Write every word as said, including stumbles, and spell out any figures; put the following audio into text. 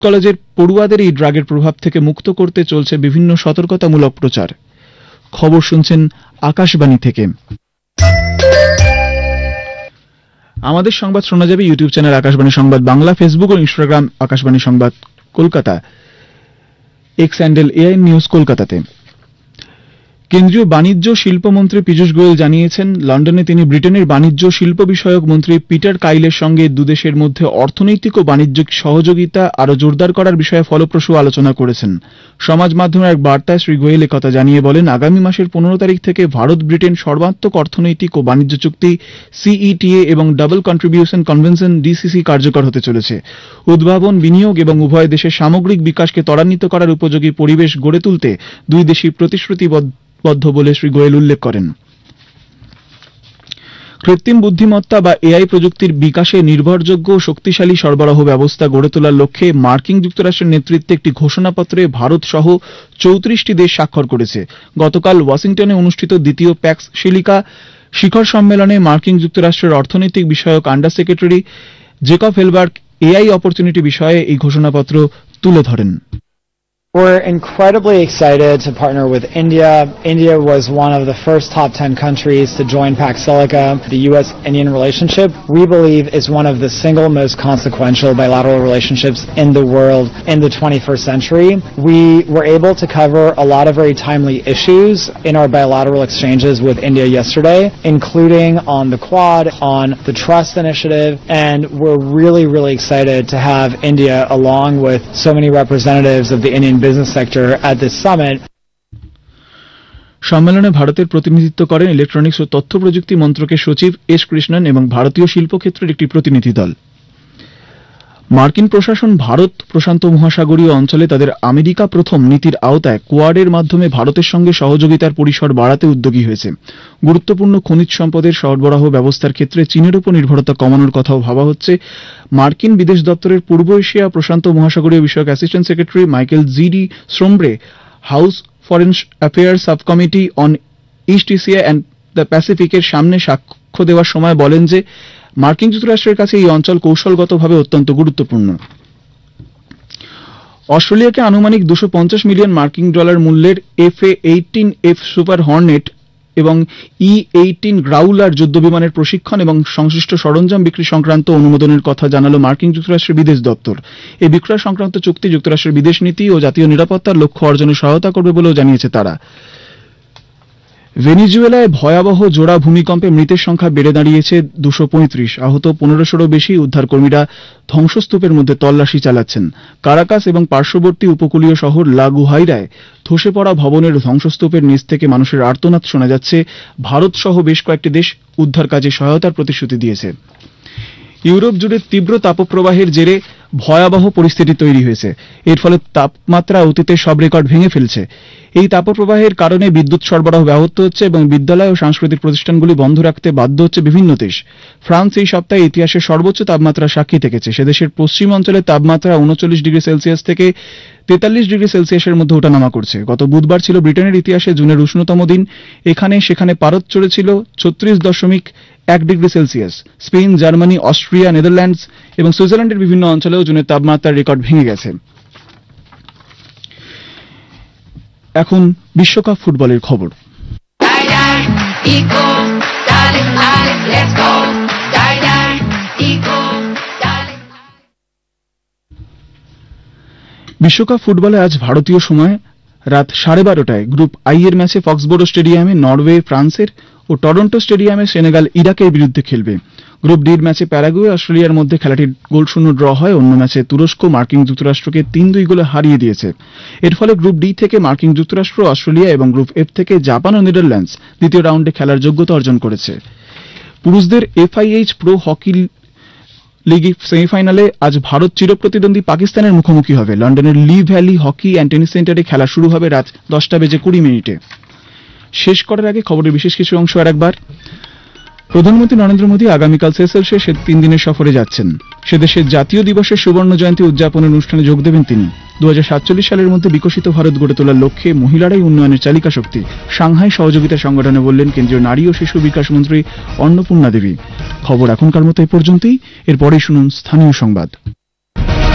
কলেজের পড়ুয়াদের এই ড্রাগের প্রভাব থেকে মুক্ত করতে চলছে বিভিন্ন সতর্কতামূলক প্রচার। খবর শুনছেন আকাশবাণী থেকে। আমাদের সংবাদ শোনা যাবে ইউটিউব চ্যানেল আকাশবাণী সংবাদ বাংলা, ফেসবুক ও ইনস্টাগ্রাম আকাশবাণী সংবাদ Kolkata, x handle AI news কলকাতাতে। কেন্দ্রীয় বাণিজ্য শিল্পমন্ত্রী পীযূষ গোয়েল জানিয়েছেন, লন্ডনে তিনি ব্রিটেনের বাণিজ্য শিল্প বিষয়ক মন্ত্রী পিটার কাইলের সঙ্গে দুদেশের মধ্যে অর্থনৈতিক ও বাণিজ্যিক সহযোগিতা আরও জোরদার করার বিষয়ে ফলপ্রসূ আলোচনা করেছেন। সমাজ মাধ্যমের এক বার্তায় শ্রী গোয়েল একথা জানিয়ে বলেন, আগামী মাসের পনেরো তারিখ থেকে ভারত ব্রিটেন সর্বাত্মক অর্থনৈতিক ও বাণিজ্য চুক্তি সিইটিএ এবং ডাবল কন্ট্রিবিউশন কনভেনশন ডিসিসি কার্যকর হতে চলেছে। উদ্ভাবন, বিনিয়োগ এবং উভয় দেশের সামগ্রিক বিকাশকে ত্বরান্বিত করার উপযোগী পরিবেশ গড়ে তুলতে দুই দেশই প্রতিশ্রুতিবদ্ধ বলে শ্রী গোয়েল উল্লেখ করেন। কৃত্রিম বুদ্ধিমত্তা বা এআই প্রযুক্তির বিকাশে নির্ভরযোগ্য ও শক্তিশালী সরবরাহ ব্যবস্থা গড়ে তোলার লক্ষ্যে মার্কিন যুক্তরাষ্ট্রের নেতৃত্বে একটি ঘোষণাপত্রে ভারত সহ চৌত্রিশটি দেশ স্বাক্ষর করেছে। গতকাল ওয়াশিংটনে অনুষ্ঠিত দ্বিতীয় প্যাক্স সিলিকা শিখর সম্মেলনে মার্কিন যুক্তরাষ্ট্রের অর্থনৈতিক বিষয়ক under secretary Jacob হেলবার্গ AI opportunity বিষয়ে এই ঘোষণাপত্র তুলে ধরেন। We're incredibly excited to partner with India. India was one of the first top ten countries to join Pax Silica. The U S Indian relationship, we believe, is one of the single most consequential bilateral relationships in the world in the twenty-first century. We were able to cover a lot of very timely issues in our bilateral exchanges with India yesterday, including on the Quad, on the Trust Initiative, and we're really, really excited to have India along with so many representatives of the Indian business sector at this summit. সম্মেলনে ভারতের প্রতিনিধিত্ব করেন electronics ও তথ্য প্রযুক্তি মন্ত্রকের সচিব S Krishnan এবং ভারতীয় শিল্পক্ষেত্রের একটি প্রতিনিধি দল। মার্কিন প্রশাসন ভারত প্রশান্ত মহাসাগরীয় অঞ্চলে তাদের আমেরিকা প্রথম নীতির আওতায় কোয়াডের মাধ্যমে ভারতের সঙ্গে সহযোগিতার পরিসর বাড়াতে উদ্যোগী হয়েছে। গুরুত্বপূর্ণ খনিজ সম্পদের সরবরাহ ব্যবস্থার ক্ষেত্রে চীনের উপর নির্ভরতা কমানোর কথাও ভাবা হচ্ছে। মার্কিন বিদেশ দপ্তরের পূর্ব এশিয়া প্রশান্ত মহাসাগরীয় বিষয়ক assistant secretary Michael G D শ্রোমব্রে house foreign affairs সাবকমিটি on east Asia and the প্যাসিফিকের সামনে সাক্ষ্য দেওয়ার সময় বলেন যে মার্কিন যুক্তরাষ্ট্রের কাছে এই অঞ্চল কৌশলগতভাবে অত্যন্ত গুরুত্বপূর্ণ। অস্ট্রেলিয়াকে আনুমানিক দুশো পঞ্চাশ মিলিয়ন মার্কিন ডলার মূল্যের এফ এ এইটিন এফ সুপার হর্নেট এবং ই এইটিন গ্রাউলার যুদ্ধবিমানের প্রশিক্ষণ এবং সংশ্লিষ্ট সরঞ্জাম বিক্রি সংক্রান্ত অনুমোদনের কথা জানালো মার্কিন যুক্তরাষ্ট্রের বিদেশ দপ্তর। এই বিক্রয় সংক্রান্ত চুক্তি যুক্তরাষ্ট্রের বিদেশ নীতি ও জাতীয় নিরাপত্তার লক্ষ্য অর্জনে সহায়তা করবে বলেও জানিয়েছে তারা। ভেনিজুয়েলায় ভয়াবহ জোড়া ভূমিকম্পে মৃতের সংখ্যা বেড়ে দাঁড়িয়েছে দুশো পঁয়ত্রিশ। আহত পনেরোশোরও বেশি। উদ্ধারকর্মীরা ধ্বংসস্তূপের মধ্যে তল্লাশি চালাচ্ছেন। কারাকাস এবং পার্শ্ববর্তী উপকূলীয় শহর লা গুহাইরায় ধসে পড়া ভবনের ধ্বংসস্তূপের নিচ থেকে মানুষের আর্তনাদ শোনা যাচ্ছে। ভারত সহ বেশ কয়েকটি দেশ উদ্ধার কাজে সহায়তার প্রতিশ্রুতি দিয়েছে। ইউরোপ জুড়ে তীব্র তাপপ্রবাহের জেরে ভয়াবহ পরিস্থিতি তৈরি হয়েছে। এর ফলে তাপমাত্রা অতীতের সব রেকর্ড ভেঙে ফেলছে। এই তাপপ্রবাহের কারণে বিদ্যুৎ সরবরাহ ব্যাহত হচ্ছে এবং বিদ্যালয় ও সাংস্কৃতিক প্রতিষ্ঠানগুলি বন্ধ রাখতে বাধ্য হচ্ছে বিভিন্ন দেশ। ফ্রান্স এই সপ্তাহে ইতিহাসের সর্বোচ্চ তাপমাত্রা সাক্ষী থেকেছে। সেদেশের পশ্চিম অঞ্চলের তাপমাত্রা উনচল্লিশ ডিগ্রি সেলসিয়াস থেকে তেতাল্লিশ ডিগ্রি সেলসিয়াসের মধ্যে ওঠানামা করছে। গত বুধবার ছিল ব্রিটেনের ইতিহাসে জুনের উষ্ণতম দিন। এখানে সেখানে পারদ চড়েছিল ছত্রিশ দশমিক এক degree Celsius. Spain, Germany, Austria, Netherlands এবং সুইজারল্যান্ডের বিভিন্ন অঞ্চলেও জুনের তাপমাত্রার রেকর্ড ভেঙে গেছে। এখন বিশ্বকাপ ফুটবলের খবর। বিশ্বকাপ ফুটবলে আজ ভারতীয় সময় রাত সাড়ে বারোটায় গ্রুপ আই এর ম্যাচে ফক্সবোরো স্টেডিয়ামে নরওয়ে ফ্রান্সের ও টরন্টো স্টেডিয়ামে সেনেগাল ইরাকের বিরুদ্ধে খেলবে। গ্রুপ ডির ম্যাচে প্যারাগুয়ে অস্ট্রেলিয়ার মধ্যে খেলাটি গোলশূন্য ড্র হয়। অন্য ম্যাচে তুরস্ক মার্কিন যুক্তরাষ্ট্রকে তিন দুই গোলে হারিয়ে দিয়েছে। এর ফলে গ্রুপ ডি থেকে মার্কিন যুক্তরাষ্ট্র, অস্ট্রেলিয়া এবং গ্রুপ এফ থেকে জাপান ও নেদারল্যান্ডস দ্বিতীয় রাউন্ডে খেলার যোগ্যতা অর্জন করেছে। পুরুষদের এফআইএইচ প্রো হকি লিগ সেমিফাইনালে আজ ভারত চিরপ্রতিদ্বন্দ্বী পাকিস্তানের মুখোমুখি হবে। লন্ডনের লি ভ্যালি হকি অ্যান্ড টেনিস সেন্টারে খেলা শুরু হবে রাত দশটা বেজে কুড়ি মিনিটে। শেষ করার আগে খবরের বিশেষ কিছু অংশ আর একবার। প্রধানমন্ত্রী নরেন্দ্র মোদী আগামীকাল সেসেলসে সে তিন দিনের সফরে যাচ্ছেন। সে দেশের জাতীয় দিবসের সুবর্ণ জয়ন্তী উদযাপনের অনুষ্ঠানে যোগ দেবেন তিনি। দু হাজার সাতচল্লিশ সালের মধ্যে বিকশিত ভারত গড়ে তোলার লক্ষ্যে মহিলারাই উন্নয়নের চালিকা শক্তি, সাংহাই সহযোগিতা সংগঠনে বললেন কেন্দ্রীয় নারী ও শিশু বিকাশ মন্ত্রী অন্নপূর্ণা দেবী। খবর এখনকার মতো এ পর্যন্তই। এরপরেই শুনুন স্থানীয় সংবাদ।